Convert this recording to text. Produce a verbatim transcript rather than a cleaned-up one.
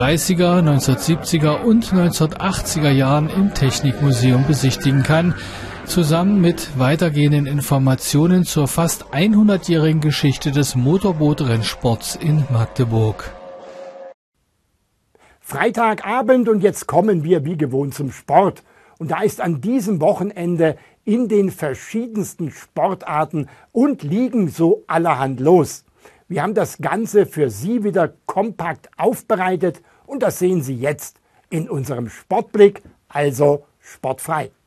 dreißiger, neunzehnhundertsiebziger und neunzehnhundertachtziger Jahren im Technikmuseum besichtigen kann, zusammen mit weitergehenden Informationen zur fast hundertjährigen Geschichte des Motorboot-Rennsports in Magdeburg. Freitagabend und jetzt kommen wir wie gewohnt zum Sport. Und da ist an diesem Wochenende in den verschiedensten Sportarten und Ligen so allerhand los. Wir haben das Ganze für Sie wieder kompakt aufbereitet und das sehen Sie jetzt in unserem Sportblick, also sportfrei.